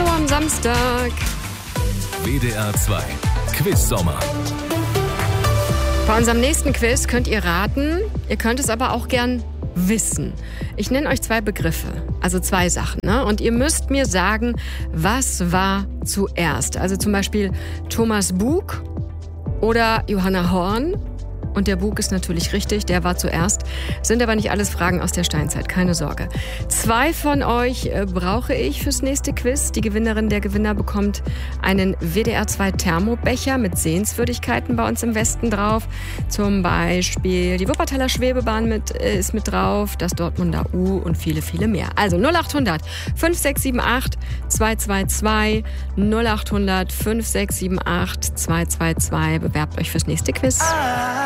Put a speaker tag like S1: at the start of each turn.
S1: Hallo am Samstag.
S2: WDR 2 Quiz-Sommer.
S1: Bei unserem nächsten Quiz könnt ihr raten, ihr könnt es aber auch gern wissen. Ich nenne euch 2 Begriffe, also 2 Sachen, ne? Und ihr müsst mir sagen, was war zuerst. Also zum Beispiel Thomas Bug oder Johanna Horn. Und der Bug ist natürlich richtig, der war zuerst. Sind aber nicht alles Fragen aus der Steinzeit, keine Sorge. 2 von euch brauche ich fürs nächste Quiz. Die Gewinnerin, der Gewinner bekommt einen WDR 2 Thermobecher mit Sehenswürdigkeiten bei uns im Westen drauf. Zum Beispiel die Wuppertaler Schwebebahn ist mit drauf, das Dortmunder U und viele, viele mehr. Also 0800 5678 222 0800 5678 222. Bewerbt euch fürs nächste Quiz.